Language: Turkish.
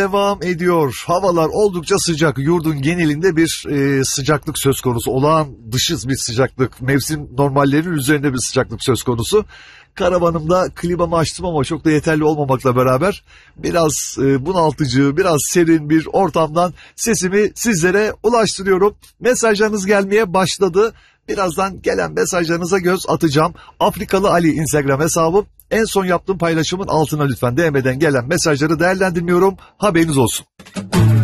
Devam ediyor. Havalar oldukça sıcak. Yurdun genelinde bir sıcaklık söz konusu. Olağan dışı bir sıcaklık. Mevsim normallerinin üzerinde bir sıcaklık söz konusu. Karavanımda klimamı açtım ama çok da yeterli olmamakla beraber biraz bunaltıcı, biraz serin bir ortamdan sesimi sizlere ulaştırıyorum. Mesajlarınız gelmeye başladı. Birazdan gelen mesajlarınıza göz atacağım. Afrikalı Ali Instagram hesabım. En son yaptığım paylaşımın altına lütfen DM'den gelen mesajları değerlendirmiyorum. Haberiniz olsun.